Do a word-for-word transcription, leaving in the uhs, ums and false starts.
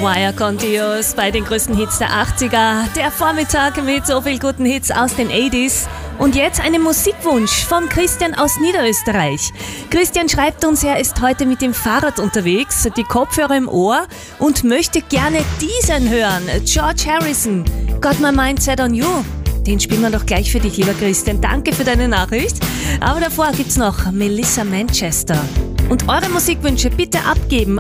Wire Contios bei den größten Hits der achtziger. Der Vormittag mit so vielen guten Hits aus den achtziger. Und jetzt einen Musikwunsch von Christian aus Niederösterreich. Christian schreibt uns, er ist heute mit dem Fahrrad unterwegs, die Kopfhörer im Ohr und möchte gerne diesen hören. George Harrison, Got My Mind Set on You. Den spielen wir doch gleich für dich, lieber Christian. Danke für deine Nachricht. Aber davor gibt's noch Melissa Manchester. Und eure Musikwünsche bitte abgeben